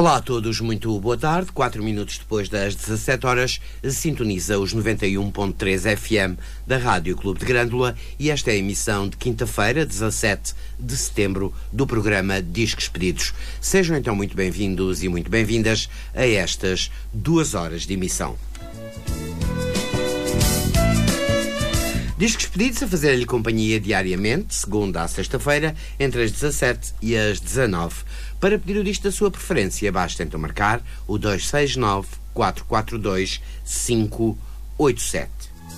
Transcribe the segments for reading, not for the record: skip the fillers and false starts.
Olá a todos, muito boa tarde. 4 minutos depois das 17 horas, sintoniza os 91.3 FM da Rádio Clube de Grândola e esta é a emissão de quinta-feira, 17 de setembro, do programa Discos Pedidos. Sejam então muito bem-vindos e muito bem-vindas a estas 2 horas de emissão. Discos Pedidos a fazer-lhe companhia diariamente, segunda à sexta-feira, entre as 17 e as 19. Para pedir o disco da sua preferência, basta então marcar o 269-442-587.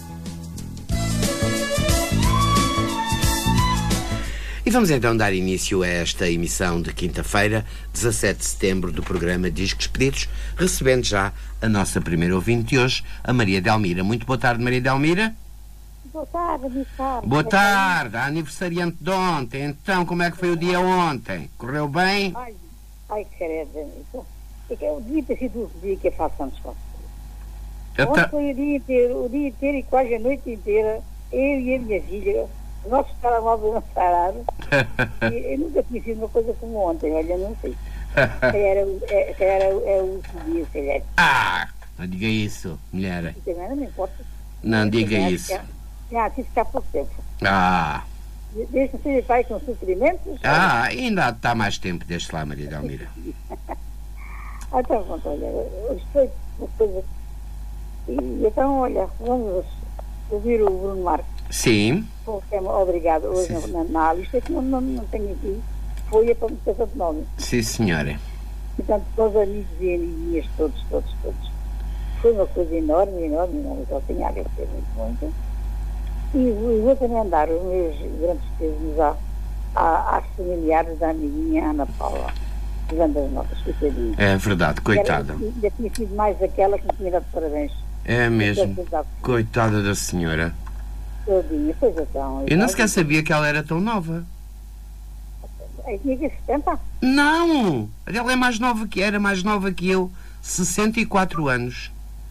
E vamos então dar início a esta emissão de quinta-feira, 17 de setembro, do programa Discos Pedidos, recebendo já a nossa primeira ouvinte de hoje, a Maria Delmira. Muito boa tarde, Maria Delmira. Boa tarde, Ricardo. Boa tarde, a aniversariante de ontem. Então, como é que foi o dia ontem? Correu bem? Ai, credo. Eu devia ter sido o dia que eu faço anos com você. Ontem foi o dia inteiro e quase a noite inteira, eu e a minha filha, os nossos telemóveis não pararam. Eu nunca tinha sido uma coisa como ontem, olha, não sei. É o último dia, sei lá. Ah, não diga isso, mulher. Não me importa. Não diga isso. Tive que ficar pouco tempo. Deixa ser pai com sofrimentos. Ainda está mais tempo, deixa lá, Maria Delmira. Então, pronto, olha, hoje foi uma coisa. E então, olha, vamos ouvir o Bruno Marques. Sim. Obrigado. Hoje na lista que não tenho aqui, foi a publicação de nome. Sim, senhora. Portanto, todos os amigos e amiguinhas, todos. Foi uma coisa enorme, só tenho a agradecer muito. E vou também dar os meus grandes pesos às familiares da amiguinha Ana Paula, dando as notas, coitadinha. É verdade, coitada. Ainda tinha sido mais aquela que me tinha dado parabéns. É mesmo, coitada da senhora. Todinha, pois então. Eu não sequer sabia que ela era tão nova. Aí tinha que 70? Não! Ela é mais nova que eu, 64 anos.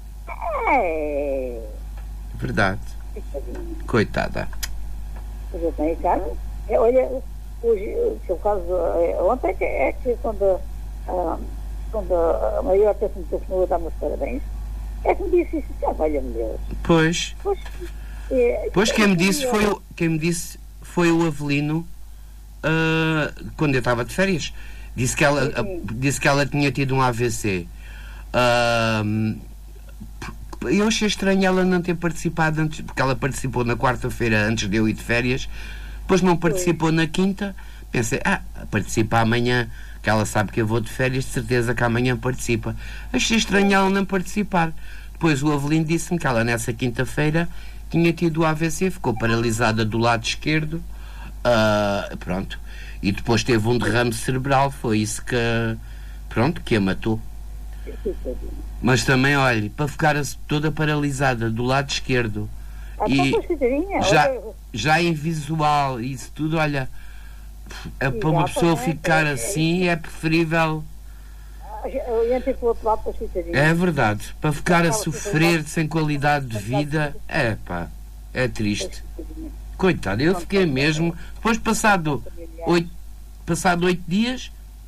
É. Verdade. Coitada. Pois eu tenho, cara. Olha, hoje, o caso, ontem é que quando a maior pessoa me telefonou a dar meus parabéns, é que me disse isso, olha-me Deus. Pois quem me disse foi o Avelino, quando eu estava de férias. Disse que ela tinha tido um AVC. Eu achei estranho ela não ter participado antes, porque ela participou na quarta-feira antes de eu ir de férias, depois não participou na quinta. Pensei, participa amanhã, que ela sabe que eu vou de férias, de certeza que amanhã participa. Achei estranho ela não participar. Depois o Avelino disse-me que ela nessa quinta-feira tinha tido o AVC, ficou paralisada do lado esquerdo, pronto, e depois teve um derrame cerebral, foi isso que a matou. Mas também, olha, para ficar toda paralisada do lado esquerdo e já invisual, isso tudo, olha, para uma pessoa ficar assim é preferível. É verdade, para ficar a sofrer sem qualidade de vida, é triste. Coitado, eu fiquei mesmo, depois passado 8 dias,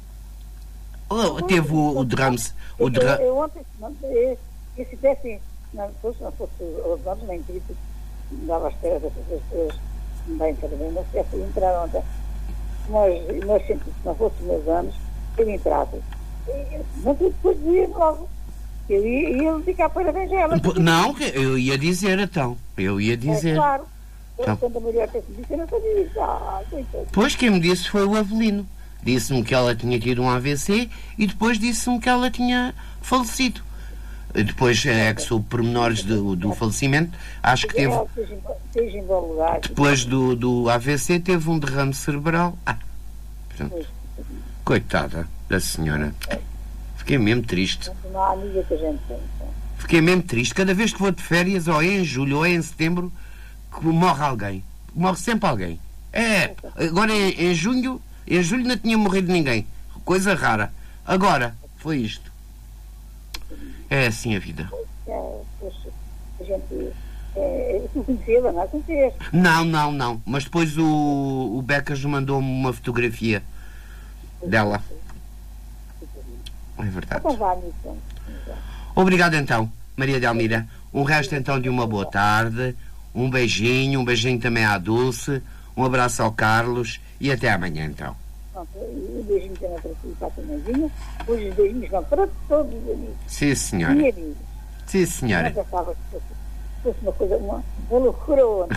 teve o derrame. Eu ontem, se tivesse, não fosse os nomes, nem que dava a espera das pessoas bem também, não se tivesse entrar ontem. Nós sempre, se não fosse os meus anos, eu entrava. Mas depois dizia logo. Eu ia dedicar parabéns a ela. Não, eu ia dizer então. É claro. Quando a mulher me disse, eu não sabia isso. Pois quem me disse foi o Avelino. Disse-me que ela tinha tido um AVC e depois disse-me que ela tinha falecido. Depois é que soube pormenores do falecimento. Acho que teve. Depois do AVC teve um derrame cerebral. Pronto. Coitada da senhora. Fiquei mesmo triste. Não há amiga que a gente tem. Fiquei mesmo triste. Cada vez que vou de férias, ou é em julho ou é em setembro, que morre alguém. Morre sempre alguém. Agora em junho. Em julho não tinha morrido ninguém. Coisa rara. Agora, foi isto. É assim a vida. A gente... Tu conhecia-la, não conhecias? Não. Mas depois o Becas mandou-me uma fotografia dela. É verdade. Então vá, então. Obrigado então, Maria Delmira. Um resto então de uma boa tarde, um beijinho também à Dulce, um abraço ao Carlos e até amanhã então. Um beijinho também para ti e para a tua mãezinha. Hoje os beijinhos vão para todos os amigos. Sim, senhora. E amigos. Sim, senhora. Eu pensava que fosse uma coisa, uma loucura ontem.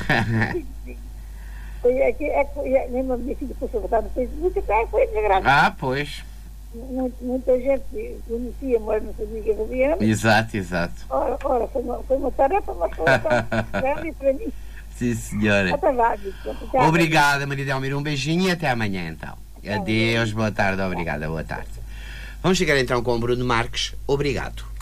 Nem a minha filha fosse votar no Facebook, até foi desgraçado. Ah, pois. Muita gente conhecia, mas não sabia que fazia. Exato. Ora, foi uma tarefa, mas foi grande para mim. Sim, senhora. Até lá, obrigada, Maria Delmira. Um beijinho e até amanhã, então. Adeus, boa tarde, obrigada, boa tarde. Vamos chegar então com o Bruno Marques. Obrigado.